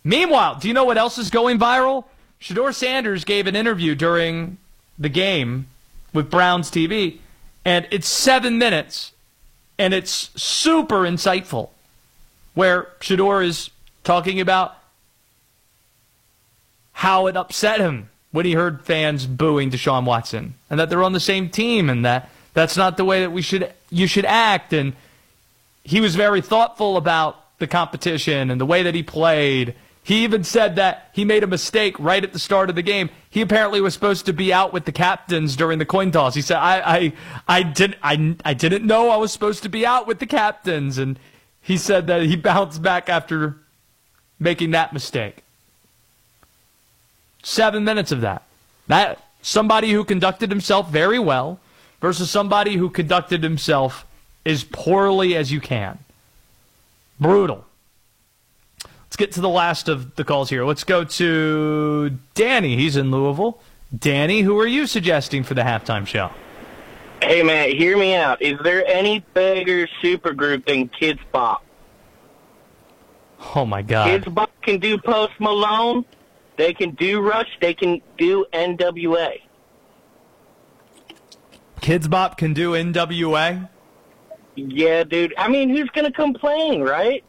Meanwhile, do you know what else is going viral? Shedeur Sanders gave an interview during the game with Browns TV, and it's 7 minutes, and it's super insightful, where Shedeur is talking about how it upset him when he heard fans booing Deshaun Watson, and that they're on the same team, and that's not the way that you should act. And he was very thoughtful about the competition and the way that he played. He even said that he made a mistake right at the start of the game. He apparently was supposed to be out with the captains during the coin toss. He said, I didn't know I was supposed to be out with the captains. And he said that he bounced back after making that mistake. 7 minutes of that. That somebody who conducted himself very well versus somebody who conducted himself as poorly as you can. Brutal. Let's get to the last of the calls here. Let's go to Danny. He's in Louisville. Danny, who are you suggesting for the halftime show? Hey, man, hear me out. Is there any bigger supergroup than Kids Bop? Oh, my God. Kids Bop can do Post Malone. They can do Rush. They can do NWA. Kids Bop can do NWA? Yeah, dude. I mean, who's going to complain, right?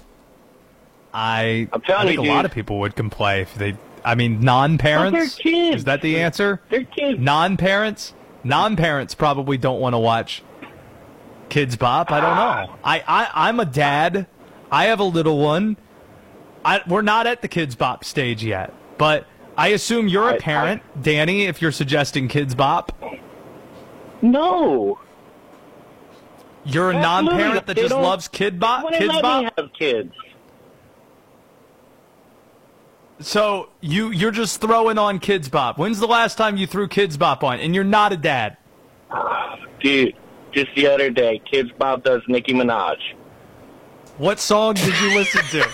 I telling think you, a dude. lot of people would complain if they. I mean, non-parents. Well, they're kids. Is that the answer? They're kids. Non-parents probably don't want to watch Kids Bop. I don't know. I'm a dad. I have a little one. We're not at the Kids Bop stage yet, but I assume you're a parent, Danny. If you're suggesting Kids Bop, No. you're a Absolutely. non-parent that They just don't- loves Kids Bop. Why didn't Kids let me Bop. have kids? So you're just throwing on Kids Bop. When's the last time you threw Kids Bop on? And you're not a dad. Dude, just the other day, Kids Bop does Nicki Minaj. What song did you listen to?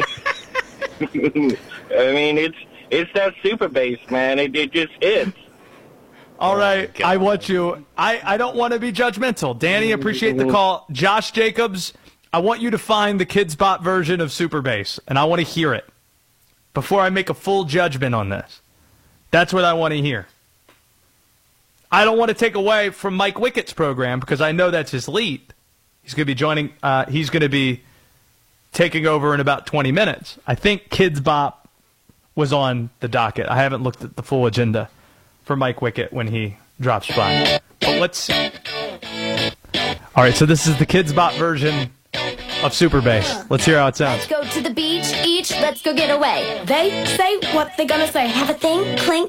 I mean, it's that super bass, man. It just hits. All right, I want you. I don't want to be judgmental. Danny, appreciate the call. Josh Jacobs, I want you to find the Kids Bop version of Super Bass, and I want to hear it before I make a full judgment on this. That's what I want to hear. I don't want to take away from Mike Wickett's program because I know that's his lead. He's going to be joining. He's going to be taking over in about 20 minutes. I think Kids Bop was on the docket. I haven't looked at the full agenda for Mike Wickett when he drops by. But let's see. All right, so this is the Kids Bop version of Super Bass. Let's hear how it sounds. Let's go to the beach, let's go get away. They say what they gonna say. Have a thing, clink,